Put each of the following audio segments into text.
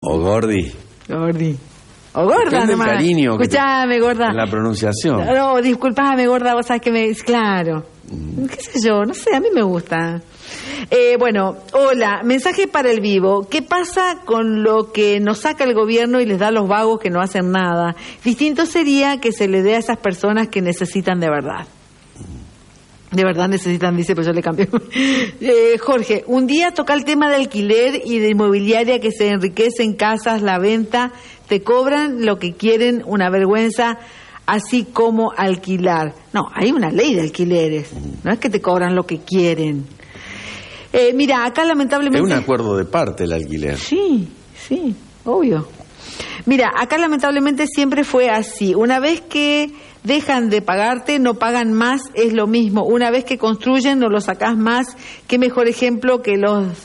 O Gordi. Gordi. O gorda, Depende nomás. del cariño. Escuchame, gorda. En la pronunciación. No, disculpame, gorda, vos sabés que me... Claro. ¿Qué sé yo? No sé, a mí me gusta. Bueno, hola, mensaje para el vivo. ¿Qué pasa con lo que nos saca el gobierno y les da a los vagos que no hacen nada? Distinto sería que se le dé a esas personas que necesitan de verdad. De verdad necesitan, dice, pero yo le cambio. Jorge, un día toca el tema de alquiler y de inmobiliaria que se enriquece en casas, la venta, te cobran lo que quieren, una vergüenza, así como alquilar. No, hay una ley de alquileres, no es que te cobran lo que quieren. Mira, acá lamentablemente... Es un acuerdo de parte el alquiler. Sí, obvio. Mira, acá lamentablemente siempre fue así. Una vez que dejan de pagarte, no pagan más, es lo mismo. Una vez que construyen, no lo sacás más. Qué mejor ejemplo que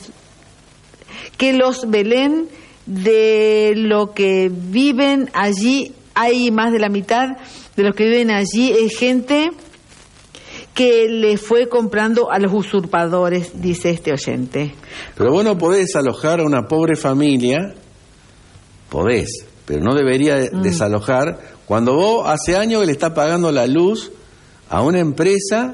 los Belén, de lo que viven allí. Hay más de la mitad de los que viven allí es gente que le fue comprando a los usurpadores, dice este oyente. Pero vos no podés alojar a una pobre familia, podés, pero no debería desalojar cuando vos hace años que le estás pagando la luz a una empresa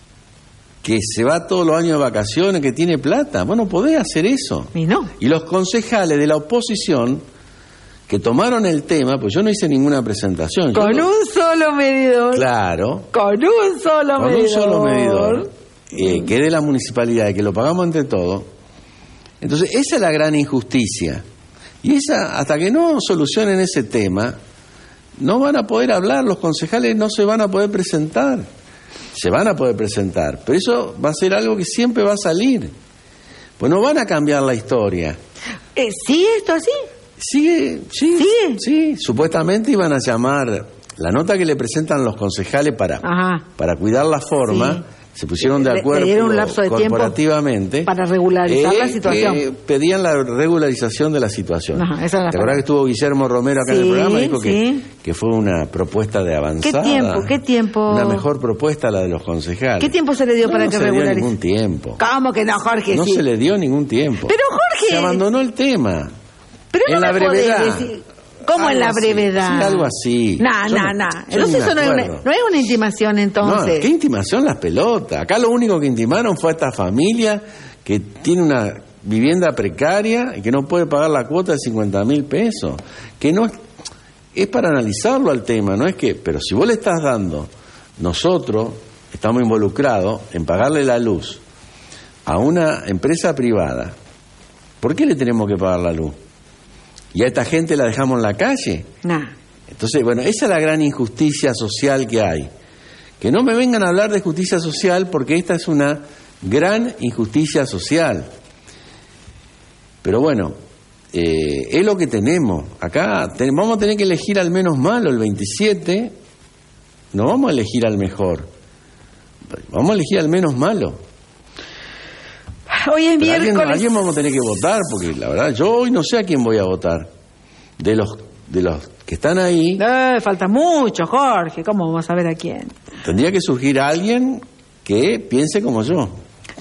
que se va todos los años de vacaciones, que tiene plata. Vos no podés hacer eso. Y no. Y los concejales de la oposición que tomaron el tema, pues yo no hice ninguna presentación. Con un solo medidor. Claro. Con un solo medidor. Que es de la municipalidad, que lo pagamos entre todos. Entonces, esa es la gran injusticia. Y esa, hasta que no solucionen ese tema, no van a poder hablar, los concejales no se van a poder presentar. Se van a poder presentar, pero eso va a ser algo que siempre va a salir. Pues no van a cambiar la historia. ¿Sigue esto así? ¿Sigue? Sí, supuestamente iban a llamar la nota que le presentan los concejales para cuidar la forma. Sí. Se pusieron de acuerdo le dieron un lapso de corporativamente para regularizar la situación. Pedían la regularización de la situación. Ajá, esa es la ¿Te acordás que estuvo Guillermo Romero acá en el programa? Dijo que fue una propuesta de avanzada. ¿Qué tiempo? Una mejor propuesta la de los concejales. ¿Qué tiempo se le dio para que regularice? No se le dio ningún tiempo. ¿Cómo que no, Jorge? No se le dio ningún tiempo. Pero Jorge... Se abandonó el tema. Pero en la brevedad. ¿Cómo en la brevedad? Sí, algo así. Entonces eso no es una intimación, entonces. No, ¿qué intimación? Las pelotas. Acá lo único que intimaron fue a esta familia que tiene una vivienda precaria y que no puede pagar la cuota de 50.000 pesos. Que no es para analizarlo al tema, no es que... Pero si vos le estás dando, nosotros estamos involucrados en pagarle la luz a una empresa privada, ¿por qué le tenemos que pagar la luz? ¿Y a esta gente la dejamos en la calle? Entonces, bueno, esa es la gran injusticia social que hay. Que no me vengan a hablar de justicia social porque esta es una gran injusticia social. Pero bueno, es lo que tenemos. Acá vamos a tener que elegir al menos malo el 27. No vamos a elegir al mejor. Vamos a elegir al menos malo. Hoy es miércoles. Alguien vamos a tener que votar, porque la verdad, yo hoy no sé a quién voy a votar. De los que están ahí. Falta mucho, Jorge. ¿Cómo vamos a ver a quién? Tendría que surgir alguien que piense como yo.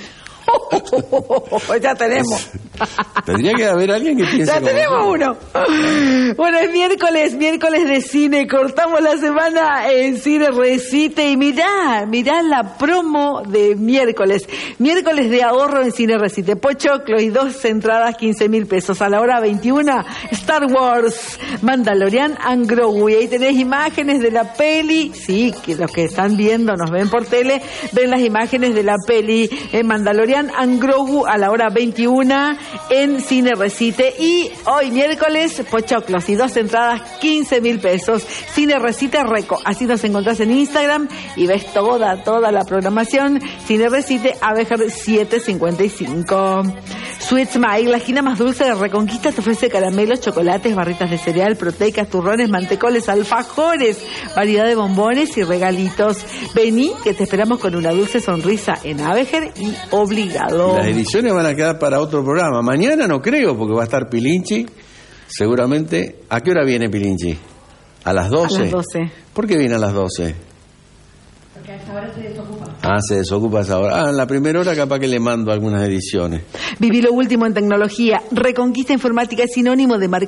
Ya tenemos. Tendría que haber alguien que piense ya como tenemos yo. Uno. Bueno, es miércoles de cine. Cortamos la semana en Cine Recite y mirá la promo de miércoles de ahorro en Cine Recite. Pochoclo y 2 entradas, 15.000 pesos. A la hora 21, Star Wars, Mandalorian and Grogu. Y ahí tenés imágenes de la peli. Sí, que los que están viendo, nos ven por tele, ven las imágenes de la peli Mandalorian and Grogu a la hora 21 en Cine Recite. Y hoy miércoles, pochoclos y 2 entradas, 15.000 pesos. Cine Recite Reco. Así nos encontrás en Instagram y ves toda la programación. Cine Recite, Abejar 755. Sweet Smile, la esquina más dulce de Reconquista, te ofrece caramelos, chocolates, barritas de cereal, proteicas, turrones, mantecoles, alfajores, variedad de bombones y regalitos. Vení, que te esperamos con una dulce sonrisa en Abejar y obligado. Las ediciones van a quedar para otro programa. Mañana no creo, porque va a estar Pilinchi, seguramente. ¿A qué hora viene Pilinchi? ¿A las 12? A las 12. ¿Por qué viene a las 12? Porque a esa hora se desocupa. Se desocupa a esa hora. En la primera hora capaz que le mando algunas ediciones. Viví lo último en tecnología. Reconquista Informática es sinónimo de marca